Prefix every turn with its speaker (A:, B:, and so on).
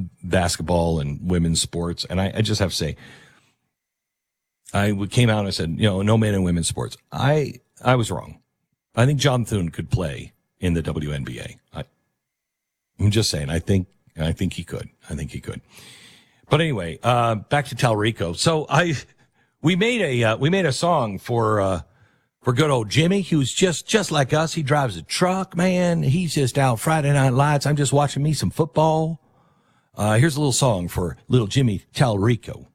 A: basketball and women's sports. And I just have to say, I came out and I said, no men in women's sports. I was wrong. I think John Thune could play in the WNBA. I'm just saying, I think he could. I think he could. But anyway, back to Talrico. So we made a song for good old Jimmy, who's just like us. He drives a truck, man. He's just out Friday Night Lights. I'm just watching me some football. Here's a little song for little Jimmy Talrico.